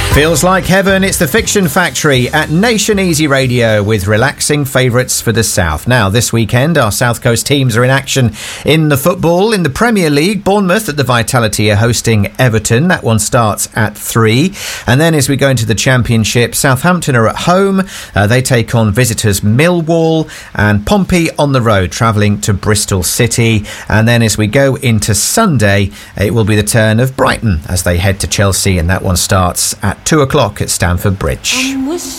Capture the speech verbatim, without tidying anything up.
Feels like heaven. It's the Fiction Factory at Nation Easy Radio with relaxing favourites for the South. Now, this weekend, our South Coast teams are in action in the football. In the Premier League, Bournemouth at the Vitality are hosting Everton. That one starts at three. And then as we go into the Championship, Southampton are at home. Uh, they take on visitors Millwall, and Pompey on the road, travelling to Bristol City. And then as we go into Sunday, it will be the turn of Brighton as they head to Chelsea, and that one starts at two o'clock at Stamford Bridge.